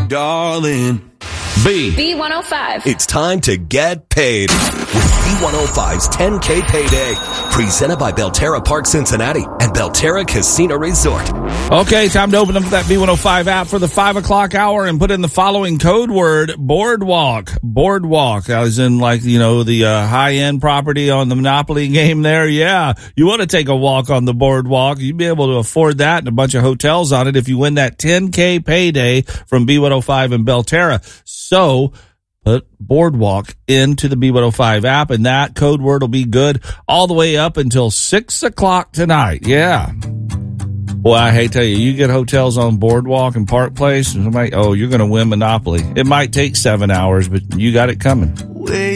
darling. B105. It's time to get paid with B105's 10K Payday. Presented by Belterra Park Cincinnati and Belterra Casino Resort. Okay, time to open up that B105 app for the 5 o'clock hour and put in the following code word, Boardwalk. Boardwalk, as in like, the high-end property on the Monopoly game there. Yeah, you want to take a walk on the boardwalk. You'd be able to afford that and a bunch of hotels on it if you win that 10K Payday from B105 and Belterra. So put Boardwalk into the B105 app, and that code word will be good all the way up until 6 o'clock tonight. Yeah. Boy, I hate to tell you, you get hotels on Boardwalk and Park Place, and somebody, you're going to win Monopoly. It might take 7 hours, but you got it coming.